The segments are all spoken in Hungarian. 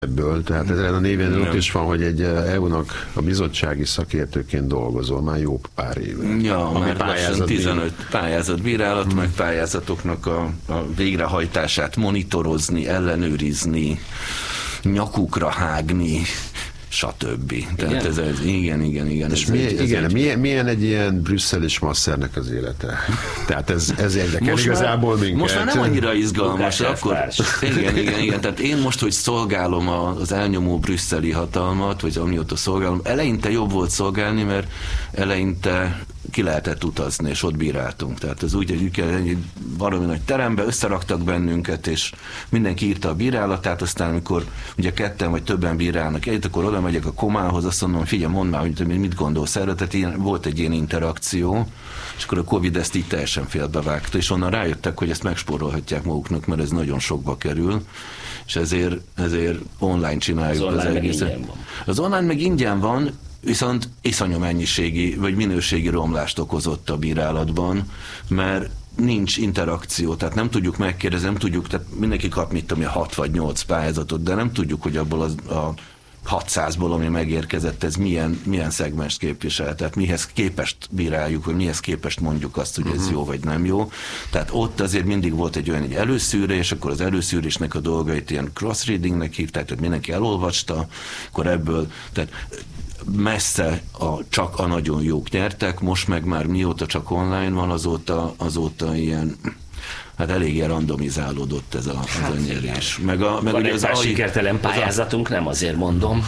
ebből, tehát ezen a néven ott is van, hogy egy EU-nak a bizottsági szakértőként dolgozol már jó pár éve. Ja, már lassan 15 pályázatbírálat, meg pályázatoknak a végrehajtását monitorozni, ellenőrizni, nyakukra hágni, stb. Tehát igen. És milyen egy ilyen brüsszelis masszernek az élete? Tehát ez érdekel igazából minket. Most már nem annyira izgalmas. Akkor, igen. Tehát én most, hogy szolgálom az elnyomó brüsszeli hatalmat, vagy amióta szolgálom, eleinte jobb volt szolgálni, mert eleinte ki lehetett utazni, és ott bíráltunk. Tehát ez úgy, hogy egy valami nagy terembe összeraktak bennünket, és mindenki írta a bírálatát, aztán amikor ugye ketten vagy többen bírálnak egyet, akkor oda megyek a komához, azt mondom, figyelj, mondd már, hogy mit gondolsz erről. Tehát volt egy ilyen interakció, és akkor a Covid ezt így teljesen félbevágta, és onnan rájöttek, hogy ezt megspórolhatják maguknak, mert ez nagyon sokba kerül, és ezért online csináljuk az egészet. Az online meg ingyen van, viszont iszonyú mennyiségi vagy minőségi romlást okozott a bírálatban, mert nincs interakció, tehát nem tudjuk megkérdezni, nem tudjuk, tehát mindenki kap 6 vagy 8 pályázatot, de nem tudjuk, hogy abból a 600-ból, ami megérkezett, ez milyen szegmest képvisel, tehát mihez képest bíráljuk, vagy mihez képest mondjuk azt, hogy ez jó vagy nem jó. Tehát ott azért mindig volt egy olyan előszűrés, akkor az előszűrésnek a dolgait ilyen cross-readingnek hívták, tehát mindenki elolvasta, akkor ebből, tehát messze csak a nagyon jók nyertek, most meg már mióta csak online van, azóta ilyen, hát eléggé randomizálódott ez a nyerés. Meg ugye az sikertelen pályázatunk, nem azért mondom.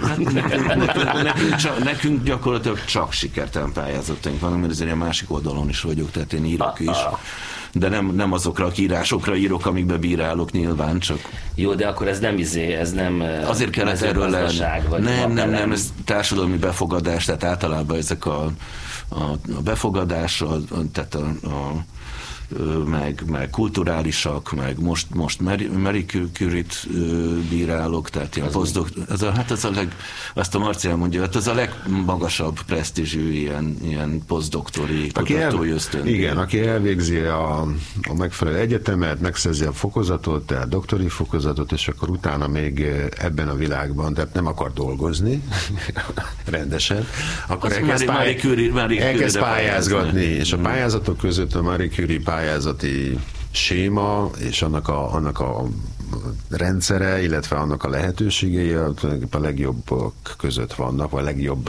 Nekünk gyakorlatilag csak sikertelen pályázatunk van, mert azért a másik oldalon is vagyok, tehát én írok is. De nem azokra a írásokra írok, amikbe bírálok nyilván, csak... Jó, de akkor ez nem azért kellett erről lenni. Nem, ez társadalmi befogadás, tehát általában ezek a befogadás, tehát meg kulturálisak, meg most Marie Curie-t bírálok, tehát ilyen azt a Marcián mondja, hát az a legmagasabb presztízsű ilyen posztdoktori kutatói ösztöndíj. Igen, aki elvégzi a megfelelő egyetemet, megszerzi a fokozatot, tehát doktori fokozatot, és akkor utána még ebben a világban, tehát nem akar dolgozni rendesen, akkor elkezd pályázgatni, és a pályázatok között a Marie Curie pályázati séma és annak a rendszere, illetve annak a lehetőségei a legjobbak között vannak, vagy a legjobb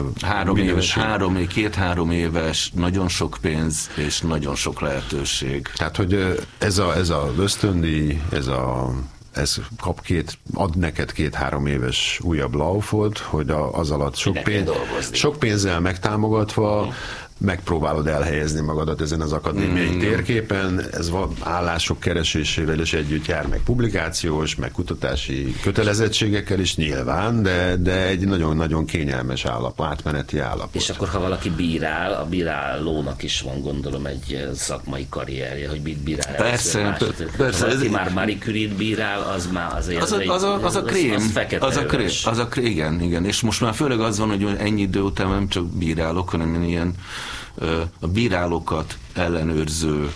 2-3 éves, nagyon sok pénz és nagyon sok lehetőség. Tehát, hogy ez a ösztöndíj, ez ad neked 2-3 éves újabb laufot, hogy az alatt sok pénzzel megtámogatva megpróbálod elhelyezni magadat ezen az akadémiai térképen, ez állások keresésével is együtt jár, meg publikációs, meg kutatási kötelezettségekkel is nyilván, de egy nagyon-nagyon kényelmes átmeneti állapot. És akkor, ha valaki bírál, a bírálónak is van, gondolom, egy szakmai karrierje, hogy mit bírál. Persze. Ha valaki már Marie Curie-t bírál, az már azért az a krém. Az fekete az a krém, igen. És most már főleg az van, hogy ennyi idő után nem csak bírálok, hanem ilyen a bírálókat ellenőrző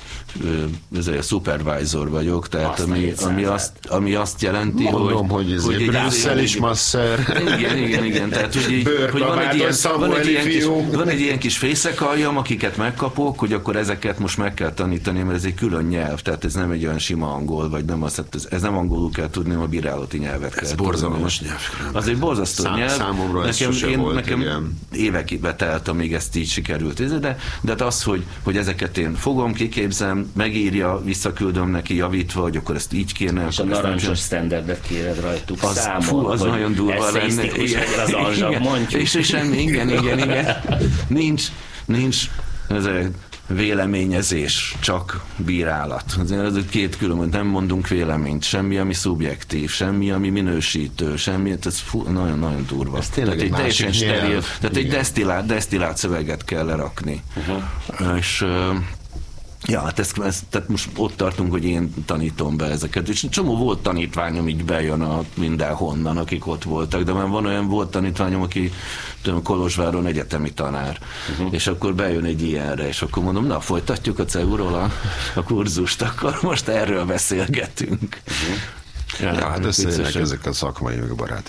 supervisor vagyok, tehát ami azt jelenti, hogy ez egy brüsszelis masszer. Igen, tehát hogy van egy ilyen kis fészekalljam, akiket megkapok, hogy akkor ezeket most meg kell tanítani, mert ez egy külön nyelv, tehát ez nem egy olyan sima angol, vagy nem ez nem angolul kell tudni, a bírálati nyelvet kell. Ez borzalmas nyelv. Az egy borzasztó nyelv. Számomra ez sose volt. Nekem évekig telt, amíg ezt így sikerült. De az, hogy ezeket én fogom, kiképzem, megírja, visszaküldöm neki javítva, hogy akkor ezt így kéne. És a narancsos standardet kéred rajtuk számol. Az nagyon durva lenne. Az alzsab, mondjuk. És semmi, igen. Nincs ez a véleményezés, csak bírálat. Ez két külön, nem mondunk véleményt, semmi, ami szubjektív, semmi, ami minősítő, semmi, ez nagyon durva. Ez tényleg egy teljesen steril, tehát egy desztillált szöveget kell lerakni. És ja, hát tehát most ott tartunk, hogy én tanítom be ezeket, és csomó volt tanítványom, így bejön mindenhonnan, akik ott voltak, de már volt tanítványom, aki Kolozsváron egyetemi tanár, és akkor bejön egy ilyenre, és akkor mondom, na, folytatjuk a CEU-ról a kurzust, akkor most erről beszélgetünk. Ja, hát összejönnek ezek a szakmai meg baráti